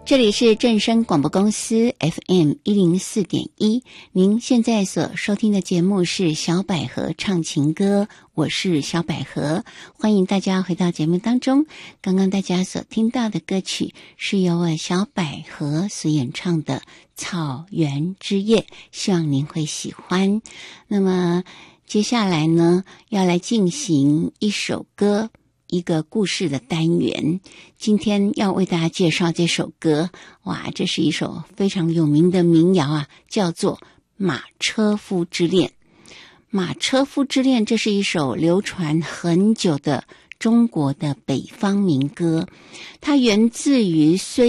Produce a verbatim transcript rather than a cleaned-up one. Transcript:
这里是正声广播公司 F M 一零四点一，您现在所收听的节目是小百合唱情歌，我是小百合，欢迎大家回到节目当中。刚刚大家所听到的歌曲是由我小百合所演唱的《草原之夜》，希望您会喜欢。那么接下来呢，要来进行一首歌，一个故事的单元。今天要为大家介绍这首歌，哇，这是一首非常有名的民谣啊，叫做《马车夫之恋》。马车夫之恋，这是一首流传很久的中国的北方民歌，它源自于虽